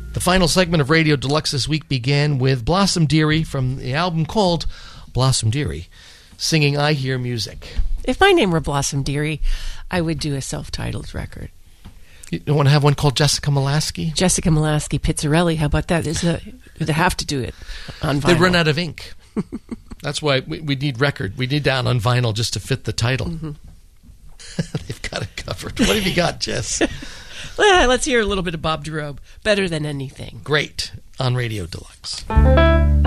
The final segment of Radio Deluxe this week began with Blossom Dearie from the album called Blossom Dearie, singing I Hear Music. If my name were Blossom Dearie, I would do a self-titled record. You don't want to have one called Jessica Molaski? Jessica Molaski, Pizzarelli, how about that? They have to do it on vinyl. They run out of ink. That's why we need record. We need that on vinyl just to fit the title. Mm-hmm. They've got it covered. What have you got, Jess? Well, let's hear a little bit of Bob Dorob. Better Than Anything. Great on Radio Deluxe.